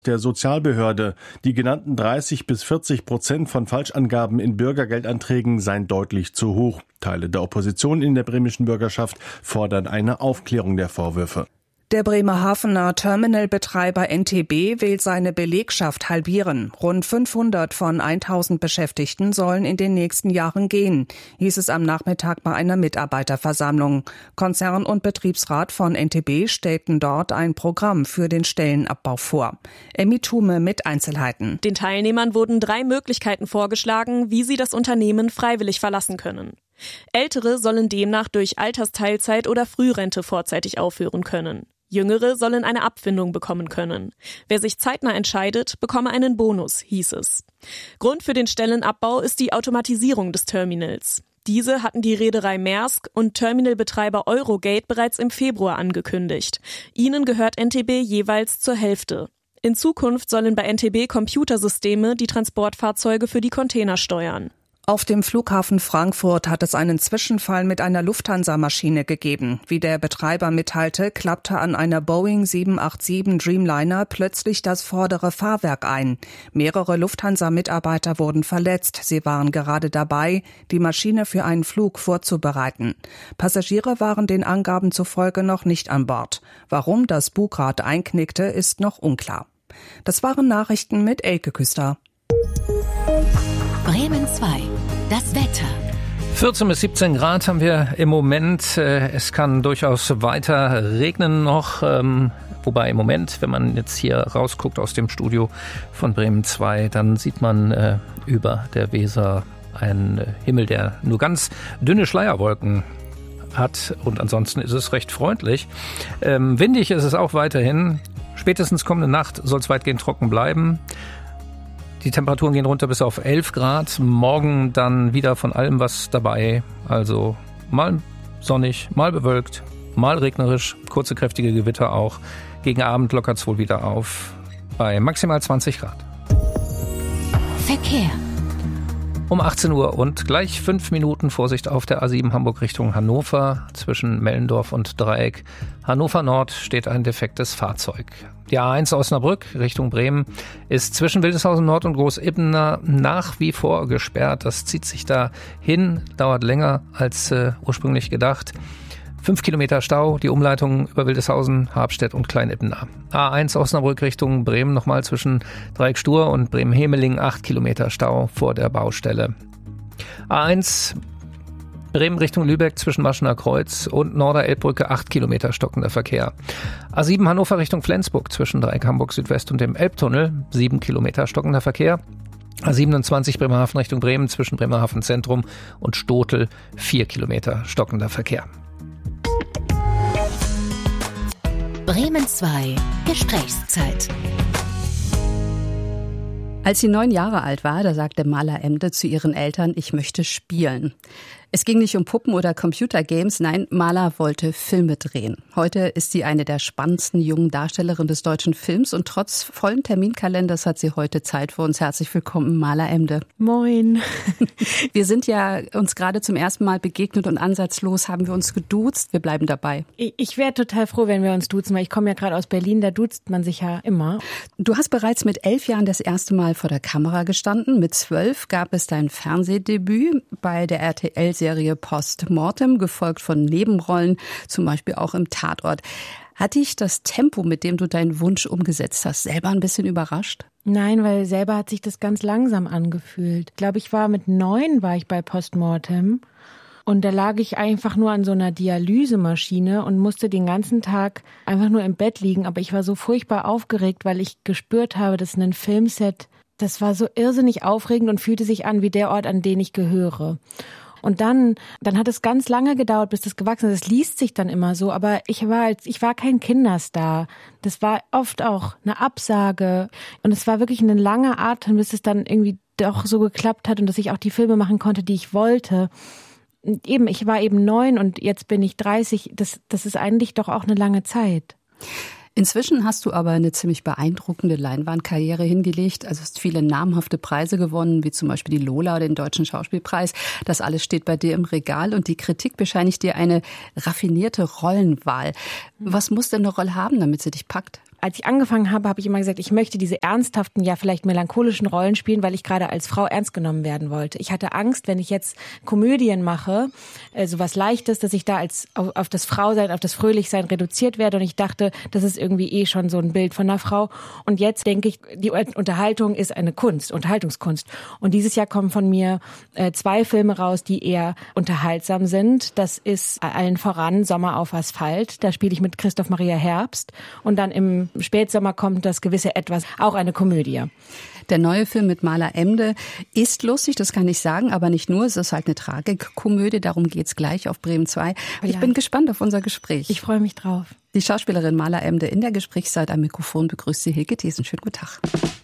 der Sozialbehörde. Die genannten 30-40% von Falschangaben in Bürgergeldanträgen seien deutlich zu hoch. Teile der Opposition in der bremischen Bürgerschaft fordern eine Aufklärung der Vorwürfe. Der Bremerhavener Terminalbetreiber NTB will seine Belegschaft halbieren. Rund 500 von 1000 Beschäftigten sollen in den nächsten Jahren gehen, hieß es am Nachmittag bei einer Mitarbeiterversammlung. Konzern und Betriebsrat von NTB stellten dort ein Programm für den Stellenabbau vor. Emmy Thume mit Einzelheiten. Den Teilnehmern wurden 3 Möglichkeiten vorgeschlagen, wie sie das Unternehmen freiwillig verlassen können. Ältere sollen demnach durch Altersteilzeit oder Frührente vorzeitig aufhören können. Jüngere sollen eine Abfindung bekommen können. Wer sich zeitnah entscheidet, bekomme einen Bonus, hieß es. Grund für den Stellenabbau ist die Automatisierung des Terminals. Diese hatten die Reederei Maersk und Terminalbetreiber Eurogate bereits im Februar angekündigt. Ihnen gehört NTB jeweils zur Hälfte. In Zukunft sollen bei NTB Computersysteme die Transportfahrzeuge für die Container steuern. Auf dem Flughafen Frankfurt hat es einen Zwischenfall mit einer Lufthansa-Maschine gegeben. Wie der Betreiber mitteilte, klappte an einer Boeing 787 Dreamliner plötzlich das vordere Fahrwerk ein. Mehrere Lufthansa-Mitarbeiter wurden verletzt. Sie waren gerade dabei, die Maschine für einen Flug vorzubereiten. Passagiere waren den Angaben zufolge noch nicht an Bord. Warum das Bugrad einknickte, ist noch unklar. Das waren Nachrichten mit Elke Küster. Bremen 2, das Wetter. 14 bis 17 Grad haben wir im Moment. Es kann durchaus weiter regnen noch. Wobei im Moment, wenn man jetzt hier rausguckt aus dem Studio von Bremen 2, dann sieht man über der Weser einen Himmel, der nur ganz dünne Schleierwolken hat. Und ansonsten ist es recht freundlich. Windig ist es auch weiterhin. Spätestens kommende Nacht soll es weitgehend trocken bleiben. Die Temperaturen gehen runter bis auf 11 Grad. Morgen dann wieder von allem was dabei. Also mal sonnig, mal bewölkt, mal regnerisch, kurze kräftige Gewitter auch. Gegen Abend lockert es wohl wieder auf bei maximal 20 Grad. Verkehr. Um 18 Uhr und gleich 5 Minuten Vorsicht auf der A7 Hamburg Richtung Hannover. Zwischen Mellendorf und Dreieck Hannover Nord steht ein defektes Fahrzeug. Die A1 Osnabrück Richtung Bremen ist zwischen Wildeshausen Nord und Großibbener nach wie vor gesperrt. Das zieht sich da hin, dauert länger als ursprünglich gedacht. 5 Kilometer Stau, die Umleitung über Wildeshausen, Habstedt und Kleinibbener. A1 Osnabrück Richtung Bremen nochmal zwischen Dreieck-Stur und Bremen-Hemeling 8 Kilometer Stau vor der Baustelle. A1 Bremen Richtung Lübeck zwischen Maschener Kreuz und Norder-Elbbrücke 8 Kilometer stockender Verkehr. A7 Hannover Richtung Flensburg zwischen Dreieck Hamburg Südwest und dem Elbtunnel 7 Kilometer stockender Verkehr. A27 Bremerhaven Richtung Bremen zwischen Bremerhaven Zentrum und Stotel 4 Kilometer stockender Verkehr. Bremen 2, Gesprächszeit. Als sie 9 Jahre alt war, da sagte Mala Emde zu ihren Eltern, ich möchte spielen. Es ging nicht um Puppen oder Computergames, nein, Mala wollte Filme drehen. Heute ist sie eine der spannendsten jungen Darstellerinnen des deutschen Films und trotz vollen Terminkalenders hat sie heute Zeit für uns. Herzlich willkommen, Mala Emde. Moin. Wir sind ja uns gerade zum ersten Mal begegnet und ansatzlos haben wir uns geduzt. Wir bleiben dabei. Ich wäre total froh, wenn wir uns duzen, weil ich komme ja gerade aus Berlin, da duzt man sich ja immer. Du hast bereits mit 11 Jahren das erste Mal vor der Kamera gestanden. Mit 12 gab es dein Fernsehdebüt bei der RTL-Serie Post Mortem, gefolgt von Nebenrollen, zum Beispiel auch im Tatort. Hat dich das Tempo, mit dem du deinen Wunsch umgesetzt hast, selber ein bisschen überrascht? Nein, weil selber hat sich das ganz langsam angefühlt. Ich glaube, ich war mit 9 bei Post Mortem und da lag ich einfach nur an so einer Dialysemaschine und musste den ganzen Tag einfach nur im Bett liegen. Aber ich war so furchtbar aufgeregt, weil ich gespürt habe, dass ein Filmset, das war so irrsinnig aufregend und fühlte sich an wie der Ort, an den ich gehöre. Und dann hat es ganz lange gedauert, bis das gewachsen ist. Es liest sich dann immer so, aber ich war kein Kinderstar. Das war oft auch eine Absage. Und es war wirklich ein langer Atem, bis es dann irgendwie doch so geklappt hat und dass ich auch die Filme machen konnte, die ich wollte. Und eben, ich war eben 9 und jetzt bin ich 30. Das ist eigentlich doch auch eine lange Zeit. Inzwischen hast du aber eine ziemlich beeindruckende Leinwandkarriere hingelegt. Also hast viele namhafte Preise gewonnen, wie zum Beispiel die Lola oder den Deutschen Schauspielpreis. Das alles steht bei dir im Regal und die Kritik bescheinigt dir eine raffinierte Rollenwahl. Was muss denn eine Rolle haben, damit sie dich packt? Als ich angefangen habe, habe ich immer gesagt, ich möchte diese ernsthaften, ja vielleicht melancholischen Rollen spielen, weil ich gerade als Frau ernst genommen werden wollte. Ich hatte Angst, wenn ich jetzt Komödien mache, so was Leichtes, dass ich da auf das Frausein, auf das Fröhlichsein reduziert werde. Und ich dachte, das ist irgendwie schon so ein Bild von einer Frau. Und jetzt denke ich, die Unterhaltung ist eine Kunst, Unterhaltungskunst. Und dieses Jahr kommen von mir 2 Filme raus, die eher unterhaltsam sind. Das ist allen voran Sommer auf Asphalt. Da spiele ich mit Christoph Maria Herbst. Und dann im Spätsommer kommt das gewisse Etwas, auch eine Komödie. Der neue Film mit Maler Emde ist lustig, das kann ich sagen, aber nicht nur. Es ist halt eine Tragikkomödie, darum geht's gleich auf Bremen 2. Ich bin gespannt auf unser Gespräch. Ich freue mich drauf. Die Schauspielerin Maler Emde in der Gesprächszeit am Mikrofon begrüßt sie Hilke Thesen. Schönen guten Tag.